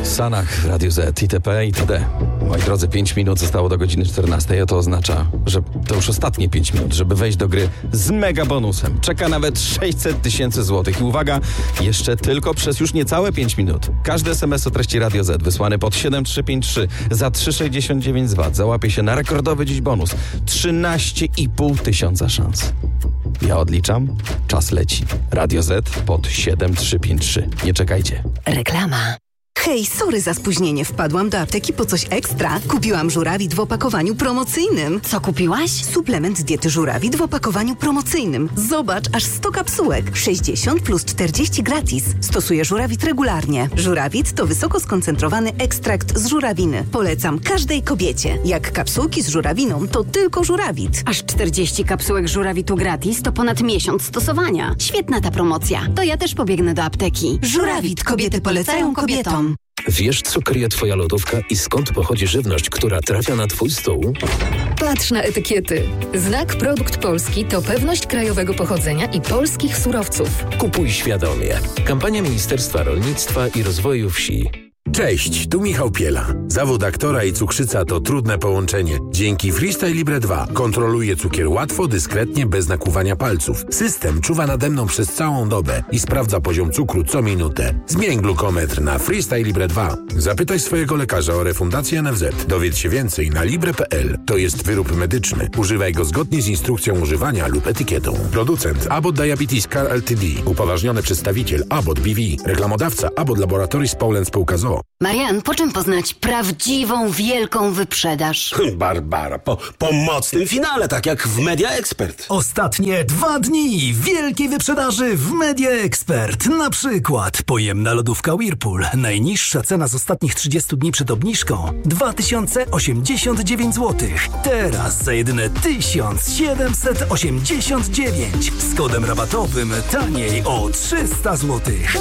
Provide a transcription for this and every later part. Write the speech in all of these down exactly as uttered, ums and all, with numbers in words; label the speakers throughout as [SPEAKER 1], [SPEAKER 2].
[SPEAKER 1] Sanach, Radio Z, itp. itd. Moi drodzy, pięć minut zostało do godziny czternastej, a to oznacza, że to już ostatnie pięć minut, żeby wejść do gry z mega bonusem. Czeka nawet sześćset tysięcy złotych. I uwaga, jeszcze tylko przez już niecałe pięć minut. Każdy es em es o treści Radio Z wysłany pod siedem trzy pięć trzy za trzy sześćdziesiąt dziewięć złotych załapie się na rekordowy dziś bonus. trzynaście i pół tysiąca szans. Ja odliczam, czas leci. Radio Z pod siedem trzy pięć trzy. Nie czekajcie.
[SPEAKER 2] Reklama. Hej, sorry za spóźnienie. Wpadłam do apteki po coś ekstra. Kupiłam żurawit w opakowaniu promocyjnym.
[SPEAKER 3] Co kupiłaś?
[SPEAKER 2] Suplement z diety żurawit w opakowaniu promocyjnym. Zobacz, aż sto kapsułek. sześćdziesiąt plus czterdzieści gratis. Stosuję żurawit regularnie. Żurawit to wysoko skoncentrowany ekstrakt z żurawiny. Polecam każdej kobiecie. Jak kapsułki z żurawiną, to tylko żurawit.
[SPEAKER 3] Aż czterdzieści kapsułek żurawitu gratis to ponad miesiąc stosowania. Świetna ta promocja. To ja też pobiegnę do apteki.
[SPEAKER 2] Żurawit. Kobiety polecają kobietom.
[SPEAKER 4] Wiesz, co kryje twoja lodówka i skąd pochodzi żywność, która trafia na twój stół?
[SPEAKER 5] Patrz na etykiety. Znak Produkt Polski to pewność krajowego pochodzenia i polskich surowców.
[SPEAKER 4] Kupuj świadomie. Kampania Ministerstwa Rolnictwa i Rozwoju Wsi.
[SPEAKER 6] Cześć, tu Michał Piela. Zawód aktora i cukrzyca to trudne połączenie. Dzięki Freestyle Libre dwa kontroluję cukier łatwo, dyskretnie, bez nakłuwania palców. System czuwa nade mną przez całą dobę i sprawdza poziom cukru co minutę. Zmień glukometr na Freestyle Libre dwa. Zapytaj swojego lekarza o refundację N F Z. Dowiedz się więcej na libre kropka p l. To jest wyrób medyczny. Używaj go zgodnie z instrukcją używania lub etykietą. Producent Abbott Diabetes Care Ltd. Upoważniony przedstawiciel Abbott B V. Reklamodawca Abbott Laboratories Poland Spółka z o o.
[SPEAKER 3] Marian, po czym poznać prawdziwą, wielką wyprzedaż?
[SPEAKER 7] Barbara, po, po mocnym finale, tak jak w Media Expert.
[SPEAKER 8] Ostatnie dwa dni wielkiej wyprzedaży w Media Expert. Na przykład pojemna lodówka Whirlpool. Najniższa cena z ostatnich trzydziestu dni przed obniżką dwa tysiące osiemdziesiąt dziewięć złotych. Teraz za jedyne tysiąc siedemset osiemdziesiąt dziewięć. Z kodem rabatowym taniej o trzysta złotych.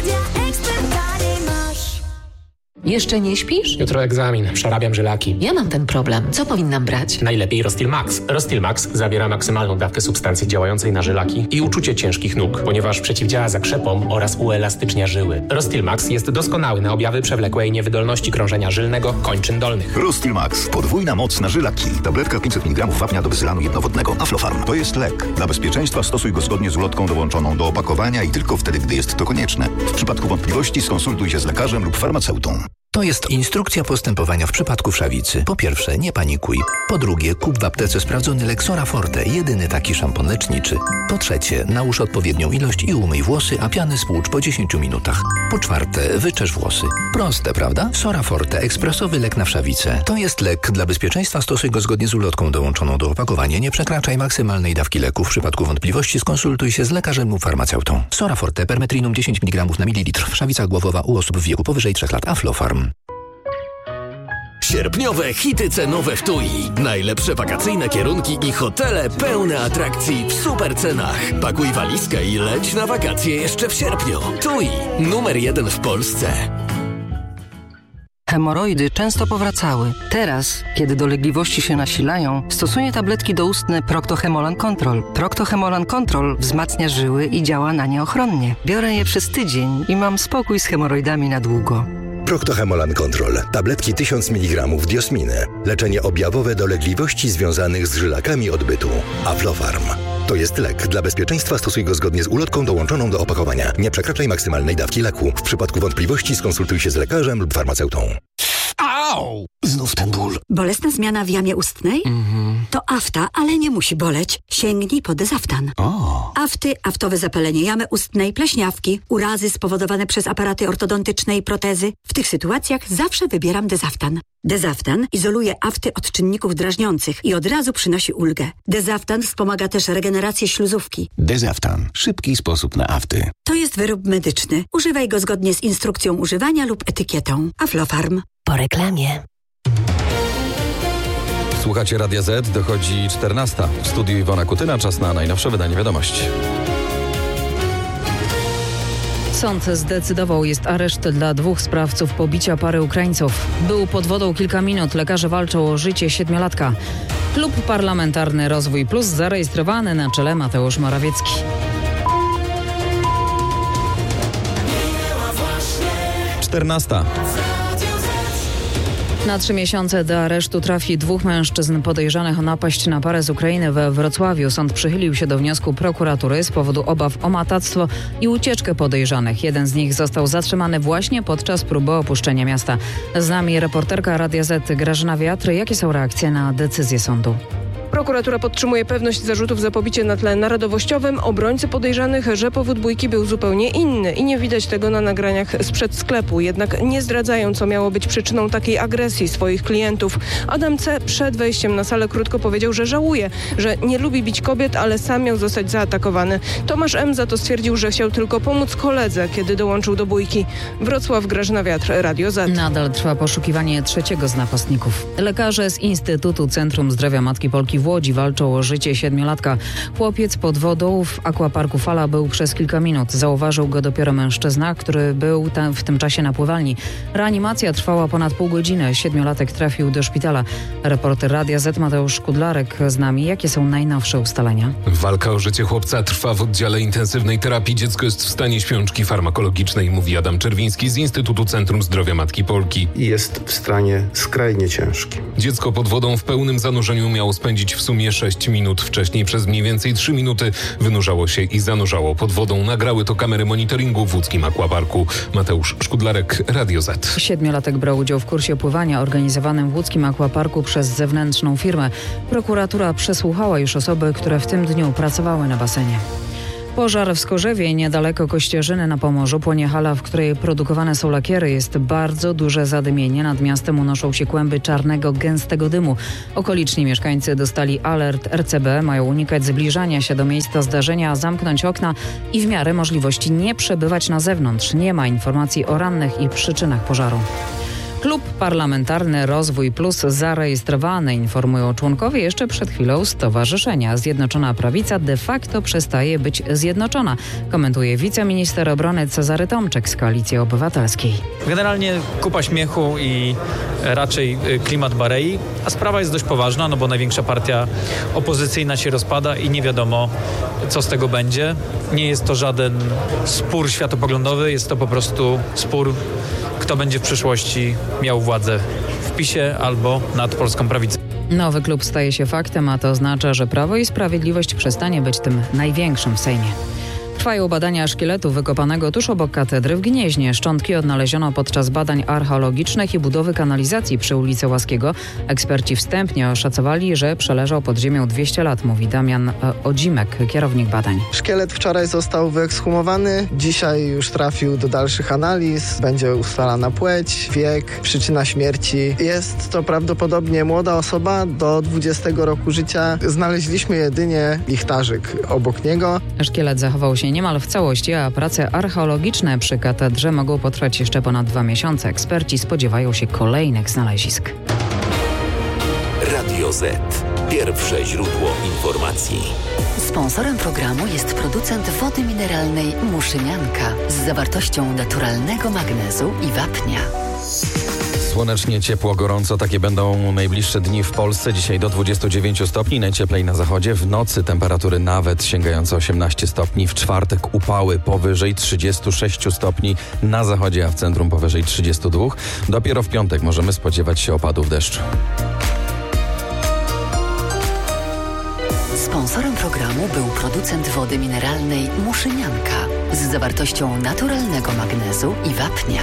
[SPEAKER 5] Jeszcze nie śpisz?
[SPEAKER 9] Jutro egzamin, przerabiam żylaki.
[SPEAKER 5] Ja mam ten problem. Co powinnam brać?
[SPEAKER 9] Najlepiej Rostil Max. Rostil Max zawiera maksymalną dawkę substancji działającej na żylaki i uczucie ciężkich nóg, ponieważ przeciwdziała zakrzepom oraz uelastycznia żyły. Rostil Max jest doskonały na objawy przewlekłej niewydolności krążenia żylnego kończyn dolnych.
[SPEAKER 10] Rostil Max. Podwójna moc na żylaki. Tabletka pięćset miligramów wapnia do wysylanu jednowodnego. Aflofarm. To jest lek. Dla bezpieczeństwa stosuj go zgodnie z ulotką dołączoną do opakowania i tylko wtedy, gdy jest to konieczne. W przypadku wątpliwości skonsultuj się z lekarzem lub farmaceutą.
[SPEAKER 11] To jest instrukcja postępowania w przypadku wszawicy. Po pierwsze, nie panikuj. Po drugie, kup w aptece sprawdzony lek Sora Forte, jedyny taki szampon leczniczy. Po trzecie, nałóż odpowiednią ilość i umyj włosy, a piany spłucz po dziesięciu minutach. Po czwarte, wyczesz włosy. Proste, prawda? Sora Forte, ekspresowy lek na wszawicę. To jest lek. Dla bezpieczeństwa stosuj go zgodnie z ulotką dołączoną do opakowania. Nie przekraczaj maksymalnej dawki leku. W przypadku wątpliwości skonsultuj się z lekarzem lub farmaceutą. Sora Forte, permetrinum dziesięć miligramów na mililitr. Wszawica głowowa u osób w wieku powyżej trzech lat. Aflofarm.
[SPEAKER 12] Sierpniowe hity cenowe w TUI. Najlepsze wakacyjne kierunki i hotele pełne atrakcji w super cenach. Pakuj walizkę i leć na wakacje jeszcze w sierpniu. TUI. Numer jeden w Polsce.
[SPEAKER 13] Hemoroidy często powracały. Teraz, kiedy dolegliwości się nasilają, stosuję tabletki doustne Procto-Hemolan Control. Procto-Hemolan Control wzmacnia żyły i działa na nie ochronnie. Biorę je przez tydzień i mam spokój z hemoroidami na długo.
[SPEAKER 14] Procto-Hemolan Control. Tabletki tysiąc miligramów diosminy. Leczenie objawowe dolegliwości związanych z żylakami odbytu. Aflofarm. To jest lek. Dla bezpieczeństwa stosuj go zgodnie z ulotką dołączoną do opakowania. Nie przekraczaj maksymalnej dawki leku. W przypadku wątpliwości skonsultuj się z lekarzem lub farmaceutą.
[SPEAKER 12] Au! Znów ten ból.
[SPEAKER 15] Bolesna zmiana w jamie ustnej?
[SPEAKER 12] Mhm.
[SPEAKER 15] To afta, ale nie musi boleć. Sięgnij po Dezaftan.
[SPEAKER 12] O.
[SPEAKER 15] Afty, aftowe zapalenie jamy ustnej, pleśniawki, urazy spowodowane przez aparaty ortodontyczne i protezy. W tych sytuacjach zawsze wybieram Dezaftan. Dezaftan izoluje afty od czynników drażniących i od razu przynosi ulgę. Dezaftan wspomaga też regenerację śluzówki.
[SPEAKER 16] Dezaftan. Szybki sposób na afty.
[SPEAKER 15] To jest wyrób medyczny. Używaj go zgodnie z instrukcją używania lub etykietą. Aflofarm.
[SPEAKER 2] Po reklamie.
[SPEAKER 1] Słuchacie Radia Z, dochodzi czternasta. W studiu Iwona Kutyna, czas na najnowsze wydanie wiadomości.
[SPEAKER 17] Sąd zdecydował, jest areszt dla dwóch sprawców pobicia pary Ukraińców. Był pod wodą kilka minut, lekarze walczą o życie siedmiolatka. Klub Parlamentarny Rozwój Plus zarejestrowany, na czele Mateusz Morawiecki.
[SPEAKER 1] czternasta.
[SPEAKER 17] Na trzy miesiące do aresztu trafi dwóch mężczyzn podejrzanych o napaść na parę z Ukrainy we Wrocławiu. Sąd przychylił się do wniosku prokuratury z powodu obaw o matactwo i ucieczkę podejrzanych. Jeden z nich został zatrzymany właśnie podczas próby opuszczenia miasta. Z nami reporterka Radia Z Grażyna Wiatr. Jakie są reakcje na decyzję sądu?
[SPEAKER 18] Prokuratura podtrzymuje pewność zarzutów za pobicie na tle narodowościowym. Obrońcy podejrzanych, że powód bójki był zupełnie inny i nie widać tego na nagraniach sprzed sklepu. Jednak nie zdradzają, co miało być przyczyną takiej agresji swoich klientów. Adam C. przed wejściem na salę krótko powiedział, że żałuje, że nie lubi bić kobiet, ale sam miał zostać zaatakowany. Tomasz M. za to stwierdził, że chciał tylko pomóc koledze, kiedy dołączył do bójki. Wrocław, Grażyna Wiatr, Radio Z.
[SPEAKER 17] Nadal trwa poszukiwanie trzeciego z napastników. Lekarze z Instytutu Centrum Zdrowia Matki Polki w Łodzi walczą o życie siedmiolatka. Chłopiec pod wodą w akwaparku Fala był przez kilka minut. Zauważył go dopiero mężczyzna, który był tam w tym czasie na pływalni. Reanimacja trwała ponad pół godziny. Siedmiolatek trafił do szpitala. Reporter Radia Z Mateusz Kudlarek z nami. Jakie są najnowsze ustalenia?
[SPEAKER 19] Walka o życie chłopca trwa w oddziale intensywnej terapii. Dziecko jest w stanie śpiączki farmakologicznej, mówi Adam Czerwiński z Instytutu Centrum Zdrowia Matki Polki.
[SPEAKER 20] Jest w stanie skrajnie ciężkim.
[SPEAKER 19] Dziecko pod wodą w pełnym zanurzeniu miało spędzić w sumie sześć minut. Wcześniej przez mniej więcej trzy minuty wynurzało się i zanurzało pod wodą. Nagrały to kamery monitoringu w łódzkim akwaparku. Mateusz Szkudlarek, Radio Z.
[SPEAKER 17] Siedmiolatek brał udział w kursie pływania organizowanym w łódzkim akwaparku przez zewnętrzną firmę. Prokuratura przesłuchała już osoby, które w tym dniu pracowały na basenie. Pożar w Skorzewie, niedaleko Kościerzyny na Pomorzu. Płonie hala, w której produkowane są lakiery. Jest bardzo duże zadymienie. Nad miastem unoszą się kłęby czarnego, gęstego dymu. Okoliczni mieszkańcy dostali alert R C B. Mają unikać zbliżania się do miejsca zdarzenia, zamknąć okna i w miarę możliwości nie przebywać na zewnątrz. Nie ma informacji o rannych i przyczynach pożaru. Klub Parlamentarny Rozwój Plus zarejestrowany, informują członkowie jeszcze przed chwilą stowarzyszenia. Zjednoczona Prawica de facto przestaje być zjednoczona, komentuje wiceminister obrony Cezary Tomczyk z Koalicji Obywatelskiej.
[SPEAKER 21] Generalnie kupa śmiechu i raczej klimat Barei, a sprawa jest dość poważna, no bo największa partia opozycyjna się rozpada i nie wiadomo, co z tego będzie. Nie jest to żaden spór światopoglądowy, jest to po prostu spór, kto będzie w przyszłości miał władzę w PiSie albo nad polską prawicą.
[SPEAKER 17] Nowy klub staje się faktem, a to oznacza, że Prawo i Sprawiedliwość przestanie być tym największym w Sejmie. Trwają badania szkieletu wykopanego tuż obok katedry w Gnieźnie. Szczątki odnaleziono podczas badań archeologicznych i budowy kanalizacji przy ulicy Łaskiego. Eksperci wstępnie oszacowali, że przeleżał pod ziemią dwieście lat, mówi Damian Odzimek, kierownik badań.
[SPEAKER 22] Szkielet wczoraj został wyekshumowany, dzisiaj już trafił do dalszych analiz. Będzie ustalana płeć, wiek, przyczyna śmierci. Jest to prawdopodobnie młoda osoba do dwudziestego roku życia. Znaleźliśmy jedynie lichtarzyk obok niego.
[SPEAKER 17] Szkielet zachował się niemal w całości, a prace archeologiczne przy katedrze mogą potrwać jeszcze ponad dwa miesiące. Eksperci spodziewają się kolejnych znalezisk.
[SPEAKER 23] Radio Z. Pierwsze źródło informacji.
[SPEAKER 24] Sponsorem programu jest producent wody mineralnej Muszynianka z zawartością naturalnego magnezu i wapnia.
[SPEAKER 1] Słonecznie, ciepło, gorąco. Takie będą najbliższe dni w Polsce. Dzisiaj do dwudziestu dziewięciu stopni, najcieplej na zachodzie. W nocy temperatury nawet sięgające osiemnaście stopni. W czwartek upały powyżej trzydziestu sześciu stopni na zachodzie, a w centrum powyżej trzydziestu dwóch. Dopiero w piątek możemy spodziewać się opadów deszczu.
[SPEAKER 24] Sponsorem programu był producent wody mineralnej Muszynianka z zawartością naturalnego magnezu i wapnia.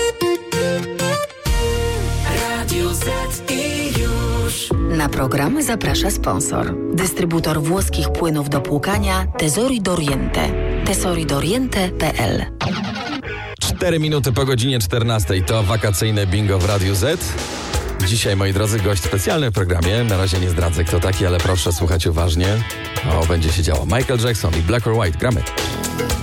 [SPEAKER 24] Na program zaprasza sponsor. Dystrybutor włoskich płynów do płukania Tesori d'Oriente. tesori d'oriente kropka p l.
[SPEAKER 1] Cztery minuty po godzinie czternastej to wakacyjne bingo w Radiu Z. Dzisiaj, moi drodzy, gość specjalny w programie. Na razie nie zdradzę, kto taki, ale proszę słuchać uważnie. O, będzie się działo. Michael Jackson i Black or White. Gramy.